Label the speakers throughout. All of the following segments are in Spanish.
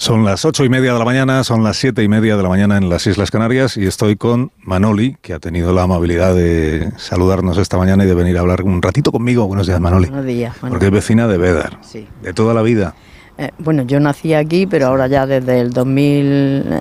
Speaker 1: Son las 8:30 de la mañana, son las 7:30 de la mañana en las Islas Canarias y estoy con Manoli, que ha tenido la amabilidad de saludarnos esta mañana y de venir a hablar un ratito conmigo. Buenos días, Manoli.
Speaker 2: Buenos días.
Speaker 1: Porque es vecina de Bédar,
Speaker 2: sí.
Speaker 1: De toda la vida.
Speaker 2: Bueno, yo nací aquí, pero ahora ya desde el 2000,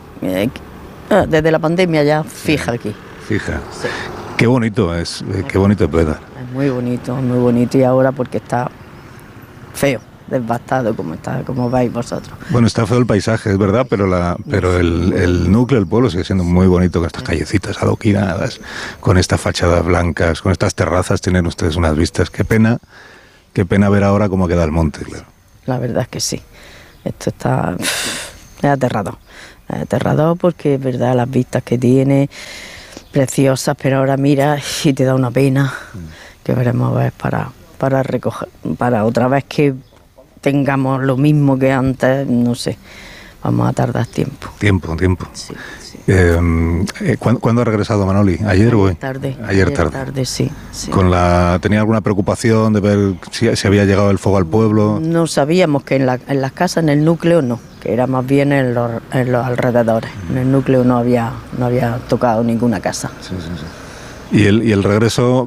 Speaker 2: desde la pandemia ya fija aquí.
Speaker 1: Fija.
Speaker 2: Sí.
Speaker 1: Qué bonito es Bédar.
Speaker 2: Es muy bonito y ahora porque está feo, devastado como veis vosotros.
Speaker 1: Bueno, está feo el paisaje, es verdad, pero el núcleo del pueblo sigue siendo muy bonito, con estas callecitas adoquinadas, con estas fachadas blancas, con estas terrazas. Tienen ustedes unas vistas. Qué pena ver ahora cómo queda el monte, claro.
Speaker 2: La verdad es que sí. Esto está es aterrador porque es verdad las vistas que tiene, preciosas, pero ahora mira y te da una pena que veremos a ver para recoger, para otra vez que tengamos lo mismo que antes, no sé, vamos a tardar tiempo.
Speaker 1: Tiempo.
Speaker 2: Sí.
Speaker 1: ¿Cuándo ha regresado Manoli? ¿Ayer o hoy? Ayer tarde,
Speaker 2: sí.
Speaker 1: ¿Tenía alguna preocupación de ver si había llegado el fuego al pueblo?
Speaker 2: No sabíamos que en las casas, en el núcleo no, que era más bien en los alrededores. En el núcleo no había tocado ninguna casa.
Speaker 1: Sí. ¿Y el regreso,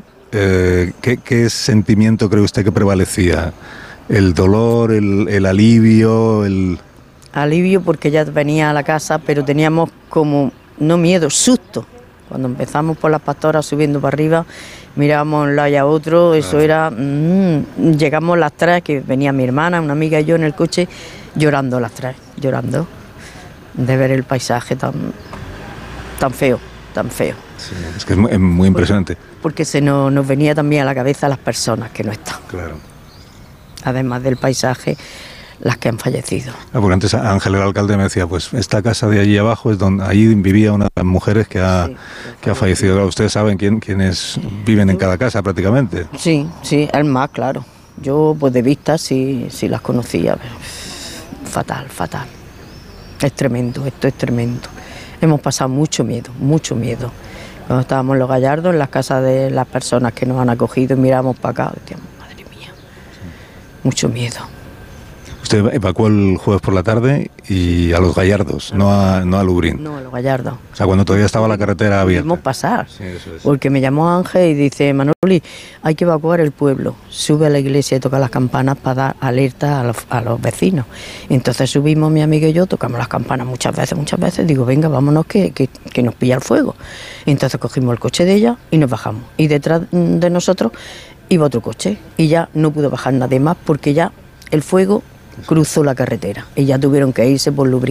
Speaker 1: qué sentimiento cree usted que prevalecía? ¿El dolor, el alivio,
Speaker 2: Alivio porque ya venía a la casa, pero teníamos como, no miedo, susto. Cuando empezamos por las pastoras subiendo para arriba, mirábamos un lado y a otro, eso era... llegamos las tres, que venía mi hermana, una amiga y yo en el coche, llorando las tres, llorando, de ver el paisaje tan feo.
Speaker 1: Sí, es que es muy impresionante.
Speaker 2: Porque se nos venía también a la cabeza las personas que no están.
Speaker 1: Claro.
Speaker 2: Además del paisaje, las que han fallecido.
Speaker 1: Porque antes Ángel, el alcalde, me decía, pues esta casa de allí abajo es donde allí vivía una de las mujeres que ha fallecido. Claro, ustedes saben quiénes viven en cada casa prácticamente.
Speaker 2: Sí, el más, claro. Yo, pues de vista, sí las conocía. Pero fatal. Es tremendo, esto es tremendo. Hemos pasado mucho miedo. Cuando estábamos en Los Gallardos, en las casas de las personas que nos han acogido, miramos para acá, decíamos, madre mía, mucho miedo.
Speaker 1: Usted evacuó el jueves por la tarde y a Los Gallardos, no a Lubrín.
Speaker 2: No, a Los Gallardos.
Speaker 1: O sea, cuando todavía estaba la carretera abierta.
Speaker 2: Pudimos pasar,
Speaker 1: sí, eso es.
Speaker 2: Porque me llamó Ángel y dice, Manoli, hay que evacuar el pueblo. Sube a la iglesia y toca las campanas para dar alerta a los vecinos. Entonces subimos mi amiga y yo, tocamos las campanas muchas veces. Digo, venga, vámonos que nos pilla el fuego. Entonces cogimos el coche de ella y nos bajamos. Y detrás de nosotros iba otro coche. Y ya no pudo bajar nadie más porque ya el fuego cruzó la carretera y ya tuvieron que irse por Lubrín.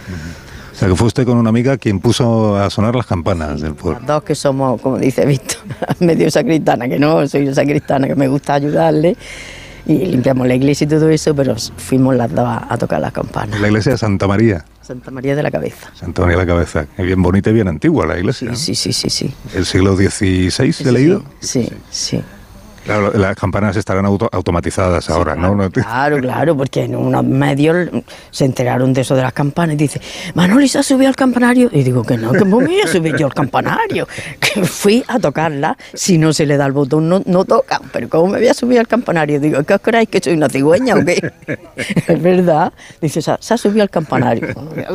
Speaker 1: O sea, que fue usted con una amiga quien puso a sonar las campanas del pueblo.
Speaker 2: Las dos que somos, como dice Víctor, medio sacristana, que no soy sacristana, que me gusta ayudarle, y limpiamos la iglesia y todo eso, pero fuimos las dos a tocar las campanas.
Speaker 1: La iglesia de Santa María.
Speaker 2: Santa María de la Cabeza.
Speaker 1: Santa María de la Cabeza. Es bien bonita y bien antigua la iglesia.
Speaker 2: Sí.
Speaker 1: ¿El siglo XVI he leído?
Speaker 2: Sí.
Speaker 1: Claro, las campanas estarán automatizadas ahora,
Speaker 2: claro,
Speaker 1: ¿no?
Speaker 2: Claro, porque en unos medios se enteraron de eso de las campanas y dice, Manoli se ha subido al campanario. Y digo que no, que me voy a subir yo al campanario. Que fui a tocarla, si no se le da el botón no toca. Pero ¿cómo me voy a subir al campanario? Digo, ¿qué os creéis que soy una cigüeña o qué? Es verdad. Dice, se ha subido al campanario.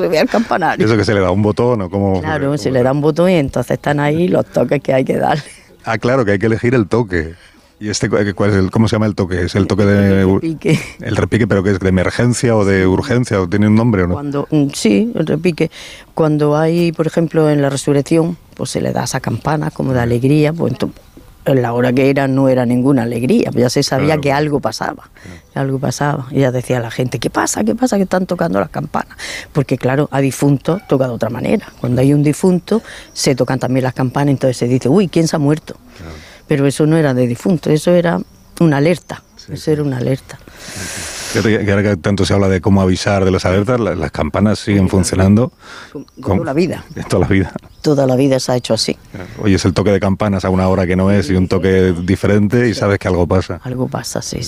Speaker 1: ¿Eso que se le da un botón o cómo?
Speaker 2: Claro, se le da un botón y entonces están ahí los toques que hay que darle.
Speaker 1: Ah, claro, que hay que elegir el toque. ¿Y cómo se llama el toque? ¿Es el toque de
Speaker 2: repique? El
Speaker 1: repique, pero ¿qué es? ¿De emergencia o de urgencia? ¿O tiene un nombre o no?
Speaker 2: Sí, el repique. Cuando hay, por ejemplo, en la resurrección, pues se le da esa campana como de alegría, pues en la hora que era no era ninguna alegría, pues ya se sabía que algo pasaba. Y ya decía la gente, ¿qué pasa? Que están tocando las campanas. Porque claro, a difuntos toca de otra manera. Cuando hay un difunto, se tocan también las campanas, entonces se dice, uy, ¿quién se ha muerto? Claro. Pero eso no era de difunto, eso era una alerta. Era una alerta.
Speaker 1: Que ahora que tanto se habla de cómo avisar de las alertas, las campanas siguen funcionando.
Speaker 2: Toda la vida.
Speaker 1: Toda la vida.
Speaker 2: Toda la vida se ha hecho así.
Speaker 1: Oyes el toque de campanas a una hora que no es y un toque diferente y sabes que algo pasa.
Speaker 2: Algo pasa, sí.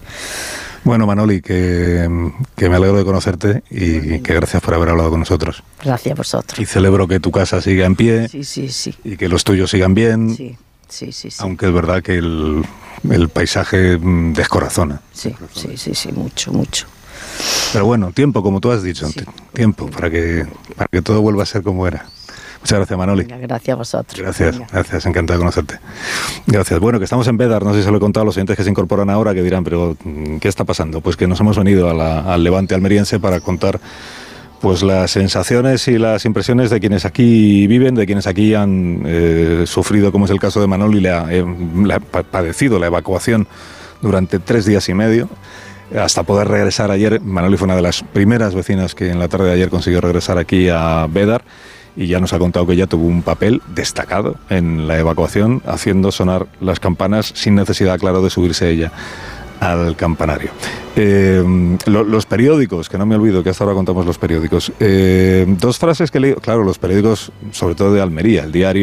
Speaker 1: Bueno, Manoli, que me alegro de conocerte y que gracias por haber hablado con nosotros.
Speaker 2: Gracias a vosotros.
Speaker 1: Y celebro que tu casa siga en pie.
Speaker 2: Sí.
Speaker 1: Y que los tuyos sigan bien.
Speaker 2: Sí.
Speaker 1: Aunque es verdad que el paisaje descorazona.
Speaker 2: Sí, mucho.
Speaker 1: Pero bueno, tiempo, como tú has dicho, sí. Tiempo para que todo vuelva a ser como era. Muchas gracias, Manoli.
Speaker 2: Venga, gracias a vosotros.
Speaker 1: Gracias, encantado de conocerte. Gracias. Bueno, que estamos en Bédar, no sé si se lo he contado a los oyentes que se incorporan ahora, que dirán, pero ¿qué está pasando? Pues que nos hemos venido al Levante almeriense para contar pues las sensaciones y las impresiones de quienes aquí viven, de quienes aquí han sufrido, como es el caso de Manoli, le ha padecido la evacuación durante 3 días y medio, hasta poder regresar ayer. Manoli fue una de las primeras vecinas que en la tarde de ayer consiguió regresar aquí a Bédar, y ya nos ha contado que ella tuvo un papel destacado en la evacuación, haciendo sonar las campanas sin necesidad, claro, de subirse ella al campanario. Los periódicos, que no me olvido que hasta ahora contamos los periódicos. 2 frases que he leído, claro, los periódicos, sobre todo de Almería, el Diario